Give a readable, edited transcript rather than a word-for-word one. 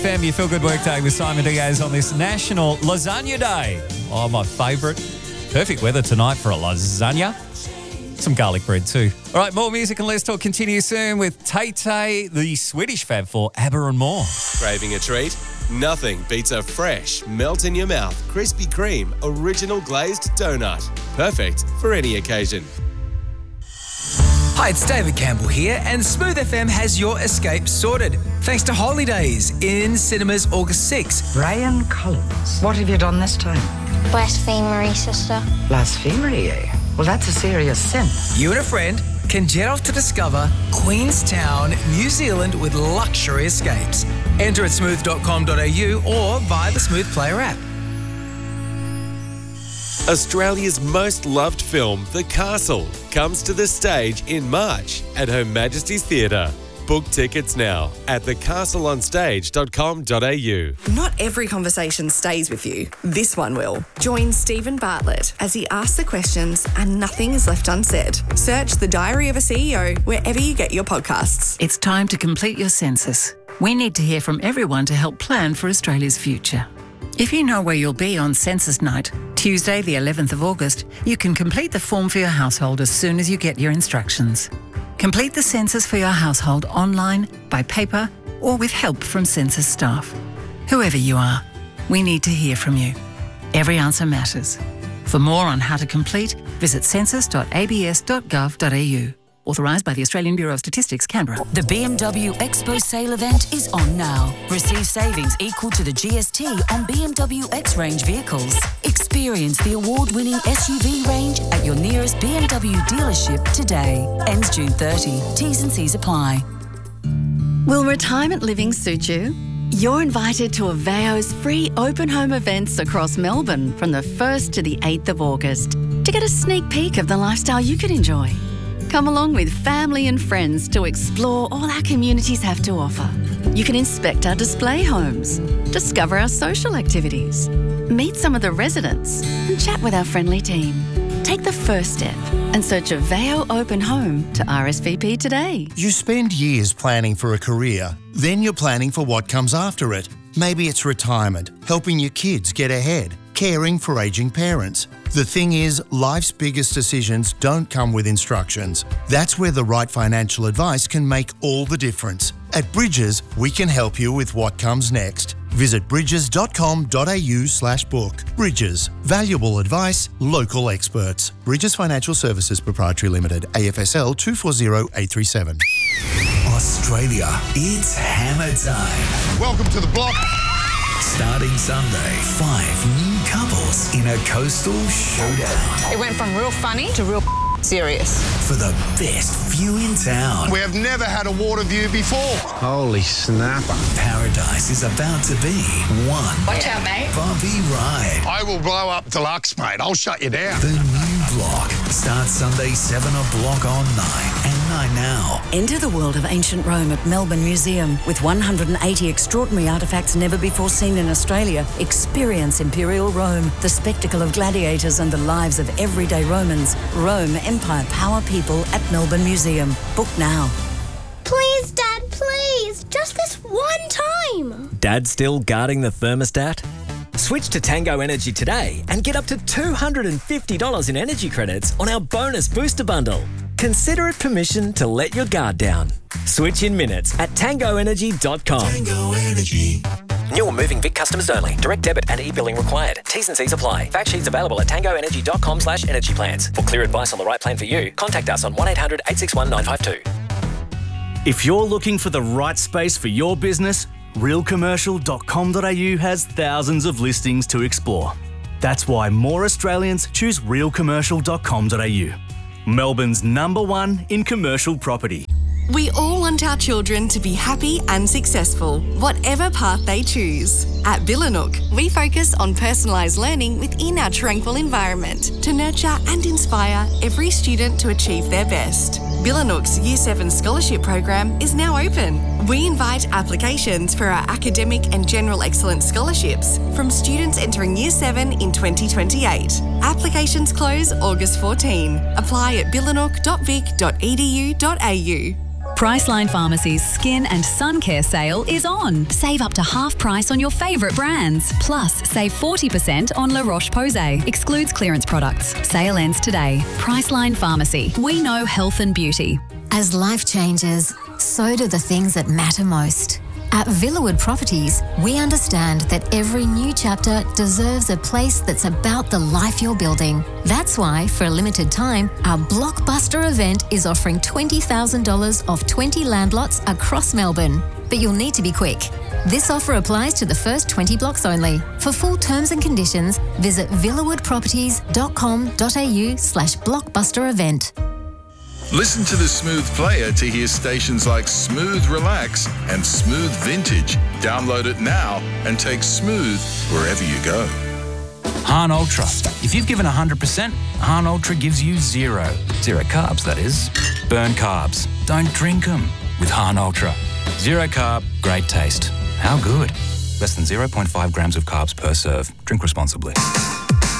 FM, your Feel Good Workday with Simon Diaz on this National Lasagna Day. Oh, my favourite. Perfect weather tonight for a lasagna. Some garlic bread too. All right, more music and Let's Talk continue soon with Tay Tay, the Swedish Fab Four, ABBA and more. Craving a treat? Nothing beats a fresh, melt-in-your-mouth, Krispy Kreme original glazed donut. Perfect for any occasion. Hi, it's David Campbell here, and Smooth FM has your escape sorted. Thanks to Holidays in cinemas August 6. Brian Collins, what have you done this time? Blasphemery, sister. Blasphemy, eh? Well, that's a serious sin. You and a friend can jet off to discover Queenstown, New Zealand with luxury escapes. Enter at smooth.com.au or via the Smooth Player app. Australia's most loved film, The Castle, comes to the stage in March at Her Majesty's Theatre. Book tickets now at thecastleonstage.com.au. Not every conversation stays with you. This one will. Join Stephen Bartlett as he asks the questions and nothing is left unsaid. Search The Diary of a CEO wherever you get your podcasts. It's time to complete your census. We need to hear from everyone to help plan for Australia's future. If you know where you'll be on census night, Tuesday the 11th of August, you can complete the form for your household as soon as you get your instructions. Complete the census for your household online, by paper, or with help from census staff. Whoever you are, we need to hear from you. Every answer matters. For more on how to complete, visit census.abs.gov.au. Authorised by the Australian Bureau of Statistics, Canberra. The BMW Expo sale event is on now. Receive savings equal to the GST on BMW X-Range vehicles. Experience the award-winning SUV range at your nearest BMW dealership today. Ends June 30. T's and C's apply. Will retirement living suit you? You're invited to Aveo's free open home events across Melbourne from the 1st to the 8th of August to get a sneak peek of the lifestyle you could enjoy. Come along with family and friends to explore all our communities have to offer. You can inspect our display homes, discover our social activities, meet some of the residents and chat with our friendly team. Take the first step and search Aveo Open Home to RSVP today. You spend years planning for a career, then you're planning for what comes after it. Maybe it's retirement, helping your kids get ahead, caring for ageing parents. The thing is, life's biggest decisions don't come with instructions. That's where the right financial advice can make all the difference. At Bridges, we can help you with what comes next. Visit bridges.com.au/book. Bridges. Valuable advice, local experts. Bridges Financial Services Proprietary Limited, AFSL 240837. Australia, it's hammer time. Welcome to the block. Starting Sunday, 5 new couples in a coastal showdown. It went from real funny to real serious. For the best view in town. We have never had a water view before. Holy snapper. Paradise is about to be one. Watch out, mate. Bumpy ride. I will blow up deluxe, mate. I'll shut you down. The new block starts Sunday 7 o'clock on 9 and 9 now. Enter the world of ancient Rome at Melbourne Museum. With 180 extraordinary artefacts never before seen in Australia, experience Imperial Rome, the spectacle of gladiators and the lives of everyday Romans. Rome, Empire, Power People at Melbourne Museum. Book now. Please, Dad, please. Just this one time. Dad still guarding the thermostat? Switch to Tango Energy today and get up to $250 in energy credits on our bonus booster bundle. Consider it permission to let your guard down. Switch in minutes at tangoenergy.com. Tango Energy. New or moving Vic customers only. Direct debit and e-billing required. T's and C's apply. Fact sheets available at tangoenergy.com/energy plans. For clear advice on the right plan for you, contact us on 1800 861 952. If you're looking for the right space for your business, realcommercial.com.au has thousands of listings to explore. That's why more Australians choose realcommercial.com.au. Melbourne's #1 in commercial property. We all want our children to be happy and successful, whatever path they choose. At Billanook, we focus on personalised learning within our tranquil environment to nurture and inspire every student to achieve their best. Billanook's Year 7 Scholarship Program is now open. We invite applications for our academic and general excellence scholarships from students entering Year 7 in 2028. Applications close August 14. Apply at billanook.vic.edu.au. Priceline Pharmacy's Skin and Sun Care sale is on. Save up to half price on your favourite brands. Plus, save 40% on La Roche-Posay. Excludes clearance products. Sale ends today. Priceline Pharmacy. We know health and beauty. As life changes, so do the things that matter most. At Villawood Properties, we understand that every new chapter deserves a place that's about the life you're building. That's why, for a limited time, our blockbuster event is offering $20,000 off 20 land lots across Melbourne. But you'll need to be quick. This offer applies to the first 20 blocks only. For full terms and conditions, visit villawoodproperties.com.au/blockbuster event. Listen to the Smooth Player to hear stations like Smooth Relax and Smooth Vintage. Download it now and take Smooth wherever you go. Hahn Ultra. If you've given 100%, Hahn Ultra gives you zero. Zero carbs, that is. Burn carbs. Don't drink them with Hahn Ultra. Zero carb, great taste. How good? Less than 0.5 grams of carbs per serve. Drink responsibly.